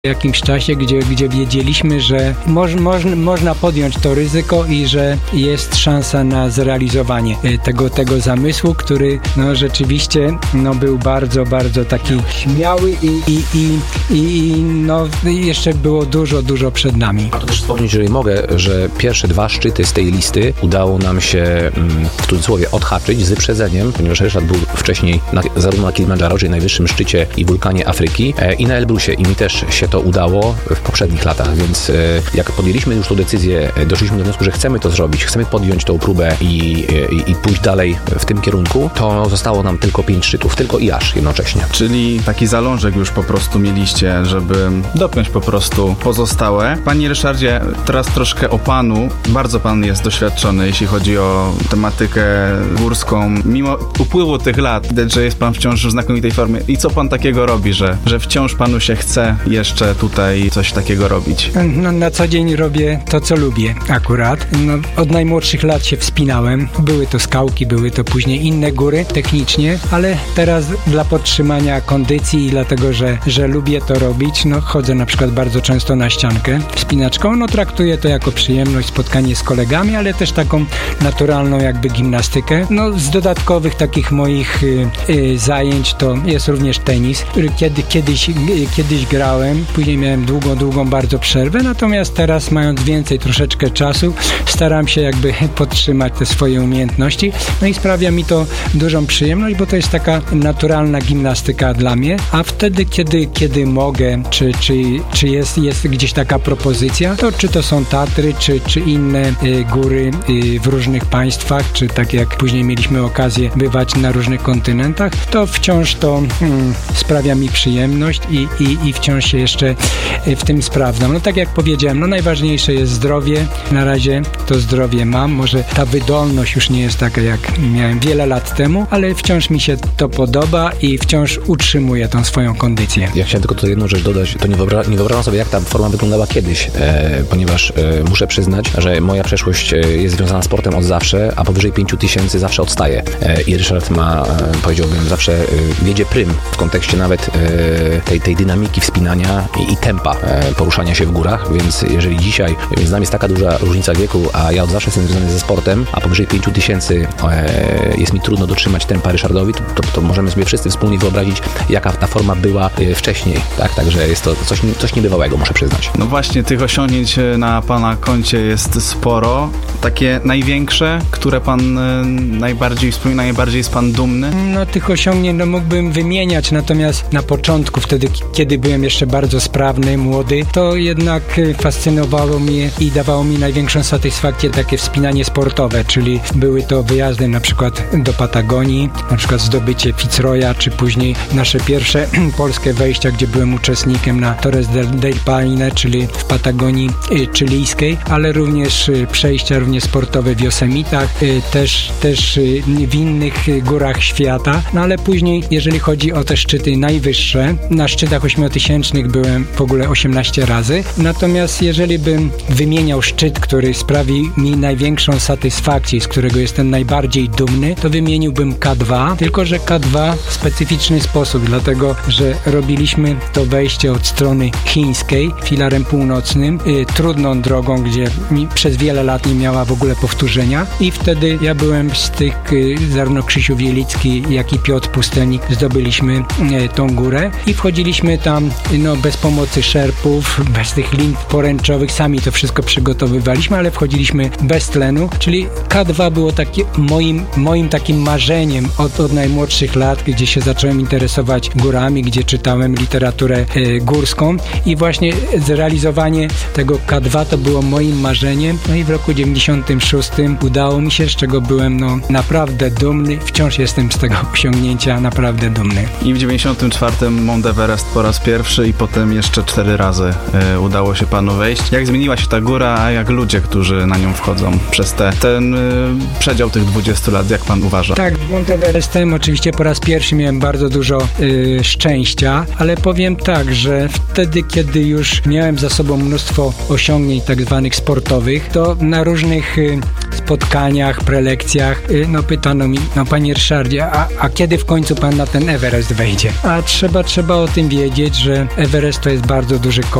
jakimś czasie, gdzie wiedzieliśmy, że można podjąć to ryzyko i że jest szansa na zrealizowanie tego zamysłu, który rzeczywiście był bardzo, bardzo taki śmiały i jeszcze było dużo przed nami. A to też wspomnieć, jeżeli mogę, że pierwsze 2 szczyty z tej listy udało nam się w cudzysłowie odhaczyć z wyprzedzeniem, ponieważ Ryszard był wcześniej zarówno na Kilimandżaro, czyli najwyższym szczycie i wulkanie Afryki, i na Elbrusie, i mi też się to udało w poprzednich latach, więc jak podjęliśmy już tę decyzję, doszliśmy do wniosku, że chcemy to zrobić, chcemy podjąć tą próbę i pójść dalej w tym kierunku, to zostało nam tylko 5 szczytów, tylko i aż jednocześnie. Czyli taki zalążek już po prostu mieliście, żeby dopiąć po prostu pozostałe. Panie Ryszardzie, teraz troszkę o panu. Bardzo pan jest doświadczony, jeśli chodzi o tematykę górską. Mimo upływu tych lat, widać, że jest pan wciąż w znakomitej formie. I co pan takiego robi, że wciąż panu się chce jeszcze tutaj coś takiego robić? Na co dzień robię to, co lubię akurat. Od najmłodszych lat się wspinałem. Były to skałki, były to później inne góry technicznie, ale teraz dla podtrzymania kondycji i dlatego, że lubię to robić, chodzę na przykład bardzo często na ściankę wspinaczką. Traktuję to jako przyjemność, spotkanie z kolegami, ale też taką naturalną jakby gimnastykę. Z dodatkowych takich moich zajęć to jest również tenis, który kiedyś grałem, później miałem długą bardzo przerwę, natomiast teraz, mając więcej troszeczkę czasu, staram się jakby podtrzymać te swoje umiejętności, i sprawia mi to dużą przyjemność, bo to jest taka naturalna gimnastyka dla mnie, a wtedy, kiedy mogę, czy jest gdzieś taka propozycja, to czy to są Tatry, czy inne góry w różnych państwach, czy tak jak później mieliśmy okazję bywać na różnych kontynentach, to wciąż to sprawia mi przyjemność i wciąż się jeszcze w tym sprawdzam. Tak jak powiedziałem, najważniejsze jest zdrowie. Na razie to zdrowie mam. Może ta wydolność już nie jest taka, jak miałem wiele lat temu, ale wciąż mi się to podoba i wciąż utrzymuję tą swoją kondycję. Ja chciałem tylko tu jedną rzecz dodać. To nie wyobrażam sobie, jak ta forma wyglądała kiedyś, ponieważ muszę przyznać, że moja przeszłość jest związana z sportem od zawsze, a powyżej 5000 zawsze odstaje. I Ryszard ma, powiedziałbym, zawsze wiedzie prym w kontekście nawet tej dynamiki wspinania i tempa poruszania się w górach, więc jeżeli dzisiaj między nami jest taka duża różnica wieku, a ja od zawsze jestem związany ze sportem, a powyżej 5000 jest mi trudno dotrzymać tempa Ryszardowi, to możemy sobie wszyscy wspólnie wyobrazić, jaka ta forma była wcześniej, tak? Także jest to coś niebywałego, muszę przyznać. Właśnie tych osiągnięć na pana koncie jest sporo. Takie największe, które pan najbardziej wspomina, najbardziej jest pan dumny? Tych osiągnięć mógłbym wymieniać, natomiast na początku, wtedy, kiedy byłem jeszcze bardzo sprawny, młody, to jednak fascynowało mnie i dawało mi największą satysfakcję takie wspinanie sportowe, czyli były to wyjazdy na przykład do Patagonii, na przykład zdobycie Fitzroya, czy później nasze pierwsze polskie wejścia, gdzie byłem uczestnikiem na Torres del Paine, czyli w Patagonii chilijskiej, ale również przejścia również sportowe w Yosemitach, też w innych górach świata, ale później, jeżeli chodzi o te szczyty najwyższe, na szczytach 8000 byłem w ogóle 18 razy, natomiast jeżeli bym wymieniał szczyt, który sprawi mi największą satysfakcję, z którego jestem najbardziej dumny, to wymieniłbym K2, tylko że K2 w specyficzny sposób, dlatego, że robiliśmy to wejście od strony chińskiej, filarem północnym, trudną drogą, gdzie przez wiele lat nie miała w ogóle powtórzenia i wtedy ja byłem z tych, zarówno Krzysiu Wielicki, jak i Piotr Pustelnik zdobyliśmy tą górę i wchodziliśmy tam bez pomocy szerpów, bez tych lin poręczowych, sami to wszystko przygotowywaliśmy, ale wchodziliśmy bez tlenu, czyli K2 było takie moim takim marzeniem od najmłodszych lat, gdzie się zacząłem interesować górami, gdzie czytałem literaturę górską i właśnie zrealizowanie tego K2 to było moim marzeniem, i w roku 96 udało mi się, z czego byłem naprawdę dumny, wciąż jestem z tego osiągnięcia naprawdę dumny. I w 94 Mount Everest po raz pierwszy i potem jeszcze 4 razy udało się panu wejść. Jak zmieniła się ta góra, a jak ludzie, którzy na nią wchodzą przez ten przedział tych 20 lat, jak pan uważa? Tak, z Mount Everestem oczywiście po raz pierwszy miałem bardzo dużo szczęścia, ale powiem tak, że wtedy, kiedy już miałem za sobą mnóstwo osiągnięć tak zwanych sportowych, to na różnych spotkaniach, prelekcjach pytano mi, panie Ryszardzie, a kiedy w końcu pan na ten Everest wejdzie? A trzeba o tym wiedzieć, że Everest to jest bardzo duży koszt